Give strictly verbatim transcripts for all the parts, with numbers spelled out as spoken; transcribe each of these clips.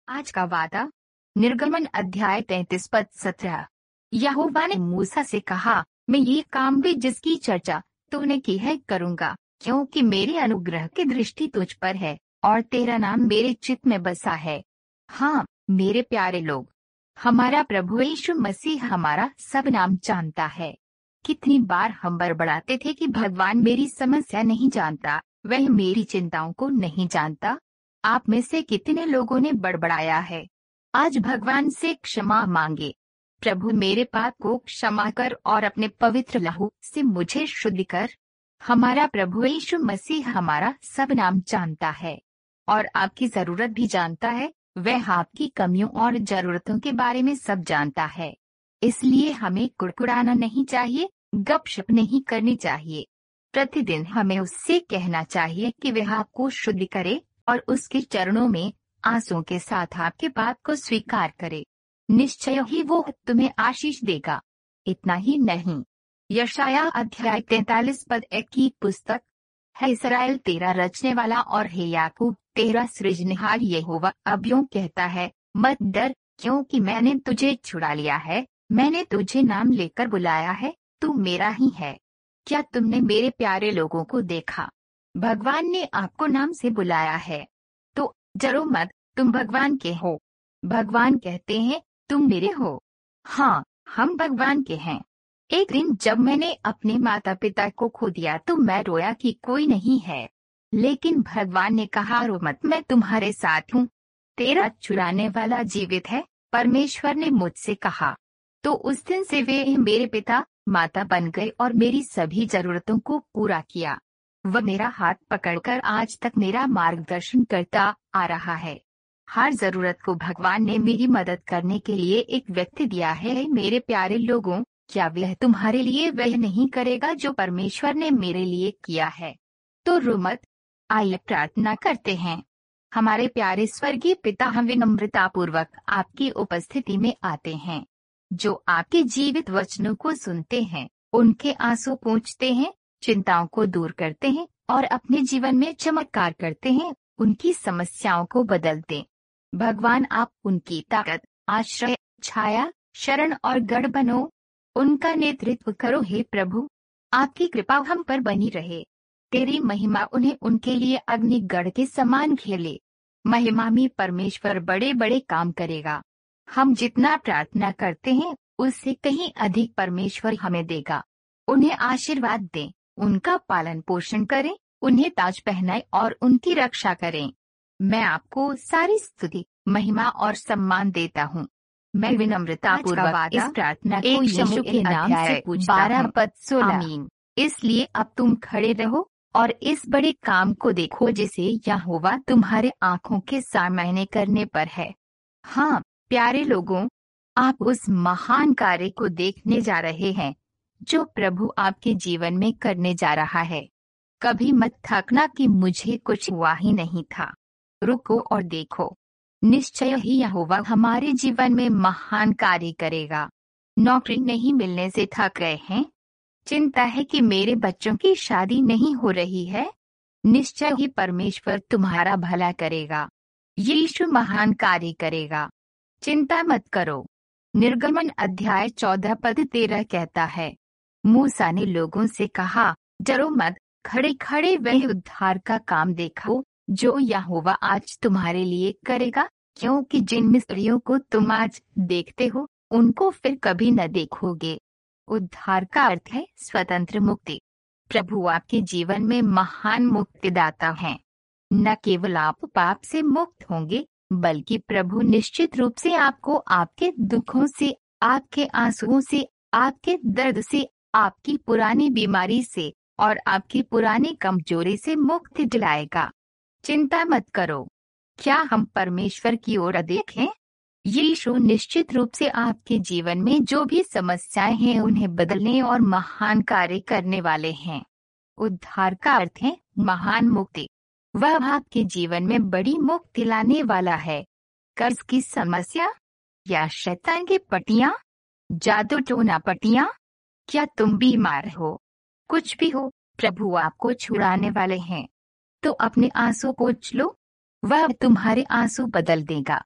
आज का वादा। निर्गमन अध्याय तैंतीस पद सत्रह। यहोवा ने मूसा से कहा, मैं ये काम भी जिसकी चर्चा तूने की है करूंगा, क्योंकि मेरे अनुग्रह की दृष्टि तुझ पर है और तेरा नाम मेरे चित्त में बसा है। हाँ मेरे प्यारे लोग, हमारा प्रभु यीशु मसीह हमारा सब नाम जानता है। कितनी बार हम बड़बड़ाते थे कि भगवान मेरी समस्या नहीं जानता, वह मेरी चिंताओं को नहीं जानता। आप में से कितने लोगों ने बड़बड़ाया है? आज भगवान से क्षमा मांगे। प्रभु मेरे पाप को क्षमा कर और अपने पवित्र लहू से मुझे शुद्ध कर। हमारा प्रभु यीशु मसीह हमारा सब नाम जानता है और आपकी जरूरत भी जानता है। वह आपकी कमियों और जरूरतों के बारे में सब जानता है। इसलिए हमें कुड़कुड़ाना नहीं चाहिए, गपशप नहीं करनी चाहिए। प्रतिदिन हमें उससे कहना चाहिए कि वह आपको शुद्ध करे और उसके चरणों में आंसुओं के साथ आपके पाप को स्वीकार करे। निश्चय ही वो तुम्हें आशीष देगा। इतना ही नहीं, यशाया अध्याय तैंतालीस पद एक की पुस्तक है, इस्राएल तेरा रचने वाला और हे याकूब तेरा सृजनहार यहोवा अब यूं कहता है, मत डर, क्योंकि मैंने तुझे छुड़ा लिया है, मैंने तुझे नाम लेकर बुलाया है, तू मेरा ही है। क्या तुमने मेरे प्यारे लोगों को देखा? भगवान ने आपको नाम से बुलाया है, तो डरो मत, तुम भगवान के हो। भगवान कहते हैं तुम मेरे हो। हाँ, हम भगवान के हैं। एक दिन जब मैंने अपने माता पिता को खो दिया तो मैं रोया कि कोई नहीं है, लेकिन भगवान ने कहा रो मत, मैं तुम्हारे साथ हूँ, तेरा छुड़ाने वाला जीवित है। परमेश्वर ने मुझसे कहा। तो उस दिन से वे मेरे पिता माता बन गए और मेरी सभी जरूरतों को पूरा किया। वह मेरा हाथ पकड़कर आज तक मेरा मार्गदर्शन करता आ रहा है। हर जरूरत को भगवान ने मेरी मदद करने के लिए एक व्यक्ति दिया है। मेरे प्यारे लोगों, क्या वह तुम्हारे लिए वह नहीं करेगा जो परमेश्वर ने मेरे लिए किया है? तो रो मत। आइए प्रार्थना करते हैं। हमारे प्यारे स्वर्गीय पिता, हम विनम्रता पूर्वक आपकी उपस्थिति में आते हैं। जो आपके जीवित वचनों को सुनते हैं, उनके आंसू पोंछते हैं, चिंताओं को दूर करते हैं और अपने जीवन में चमत्कार करते हैं, उनकी समस्याओं को बदलते। भगवान आप उनकी ताकत, आश्रय, छाया, शरण और गढ़ बनो। उनका नेतृत्व करो हे प्रभु। आपकी कृपा हम पर बनी रहे। तेरी महिमा उन्हें उनके लिए अग्निगढ़ के समान खेले। महिमा में परमेश्वर बड़े बड़े काम करेगा। हम जितना प्रार्थना करते हैं उससे कहीं अधिक परमेश्वर हमें देगा। उन्हें आशीर्वाद दें, उनका पालन पोषण करें, उन्हें ताज पहनाए और उनकी रक्षा करें। मैं आपको सारी स्तुति, महिमा और सम्मान देता हूँ। मैं विनम्रता पूर्वक इस प्रार्थना को यीशु के नाम से पूछता हूँ। पद सोलह। आमीन। इसलिए अब तुम खड़े रहो और इस बड़े काम को देखो जिसे यहोवा तुम्हारे आंखों के सामने करने पर है। हाँ प्यारे लोगों, आप उस महान कार्य को देखने जा रहे हैं जो प्रभु आपके जीवन में करने जा रहा है। कभी मत थकना कि मुझे कुछ हुआ ही नहीं था। रुको और देखो, निश्चय ही यहोवा हमारे जीवन में महान कार्य करेगा। नौकरी नहीं मिलने से थक गए हैं? चिंता है कि मेरे बच्चों की शादी नहीं हो रही है? निश्चय ही परमेश्वर तुम्हारा भला करेगा। यीशु महान कार्य करेगा। चिंता मत करो। निर्गमन अध्याय चौदह पद तेरह कहता है, मूसा ने लोगों से कहा, डरो मत, खड़े खड़े वह उद्धार का काम देखो जो यहोवा आज तुम्हारे लिए करेगा, क्योंकि जिन मिस्रियों को तुम आज देखते हो उनको फिर कभी न देखोगे। उद्धार का अर्थ है स्वतंत्र मुक्ति। प्रभु आपके जीवन में महान मुक्तिदाता हैं। न केवल आप पाप से मुक्त होंगे, बल्कि प्रभु निश्चित रूप से आपको आपके दुखों से, आपके आंसुओं से, आपके दर्द से, आपकी पुरानी बीमारी से और आपकी पुरानी कमजोरी से मुक्ति दिलाएगा। चिंता मत करो। क्या हम परमेश्वर की ओर देखें? यीशु निश्चित रूप से आपके जीवन में जो भी समस्याएं हैं उन्हें बदलने और महान कार्य करने वाले हैं। उद्धार का अर्थ है महान मुक्ति। वह आपके जीवन में बड़ी मुक्ति लाने वाला है। कर्ज की समस्या या शैतान की पट्टियां, जादू टोना पट्टियां, क्या तुम बीमार हो? कुछ भी हो, प्रभु आपको छुड़ाने वाले हैं। तो अपने आंसू पोंछ लो, वह तुम्हारे आंसू बदल देगा।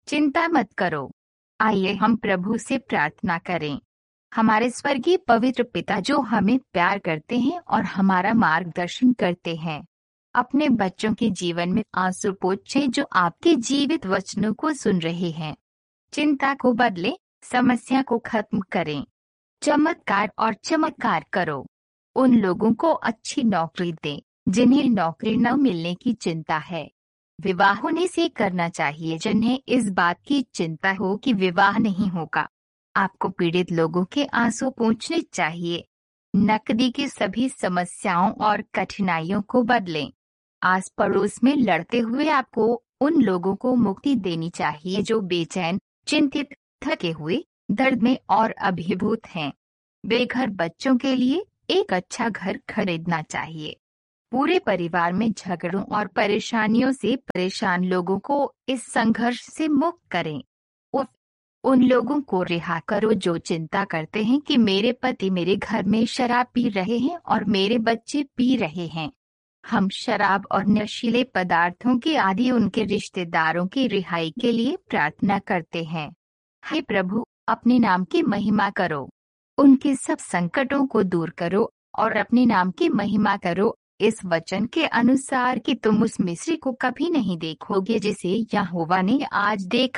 चिंता मत करो। आइए हम प्रभु से प्रार्थना करें। हमारे स्वर्गीय पवित्र पिता जो हमें प्यार करते हैं और हमारा मार्गदर्शन करते हैं, अपने बच्चों के जीवन में आंसू पोंछें जो आपके जीवित वचनों को सुन रहे हैं। चिंता को बदले, समस्या को खत्म करें। चमत्कार और चमत्कार करो। उन लोगों को अच्छी नौकरी दें जिन्हें नौकरी न मिलने की चिंता है। विवाह होने से करना चाहिए जिन्हें इस बात की चिंता हो कि विवाह नहीं होगा। आपको पीड़ित लोगों के आंसू पोंछने चाहिए। नकदी की सभी समस्याओं और कठिनाइयों को बदलें। आस पड़ोस में लड़ते हुए आपको उन लोगों को मुक्ति देनी चाहिए जो बेचैन, चिंतित, थके हुए, दर्द में और अभिभूत हैं। बेघर बच्चों के लिए एक अच्छा घर खरीदना चाहिए। पूरे परिवार में झगड़ों और परेशानियों से परेशान लोगों को इस संघर्ष से मुक्त करें। उफ, उन लोगों को रिहा करो जो चिंता करते हैं कि मेरे पति मेरे घर में शराब पी रहे हैं और मेरे बच्चे पी रहे हैं। हम शराब और नशीले पदार्थों के आदि उनके रिश्तेदारों की रिहाई के लिए प्रार्थना करते हैं। हे प्रभु, अपने नाम की महिमा करो। उनके सब संकटों को दूर करो और अपने नाम की महिमा करो, इस वचन के अनुसार कि तुम उस मिस्री को कभी नहीं देखोगे जिसे यहोवा ने आज देखा।